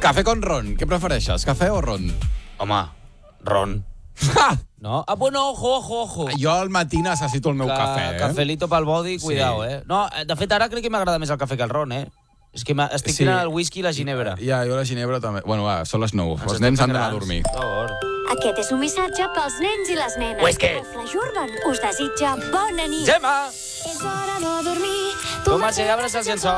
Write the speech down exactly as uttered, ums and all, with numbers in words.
Cafè con ron, què prefereixes, cafè o ron? Home, ron. No? Ah, bueno, ojo, ojo, ojo. Jo al matí necessito el meu que, cafè, eh? Cafelito pel body, cuidao, Sí. eh? No, de fet, ara crec que m'agrada més el cafè que el ron, eh? És que estic Sí. tirant el whisky i la ginebra. Ja, jo la ginebra també. Bueno, va, són les nou. Ens Els estem nens han fent d'anar a grans. dormir. Per favor. Aquest és un missatge pels nens i les nenes. Whisky. El Flash Urban us desitja bona nit. Gemma! És hora de dormir. Tu, Mercè, abres el llençol.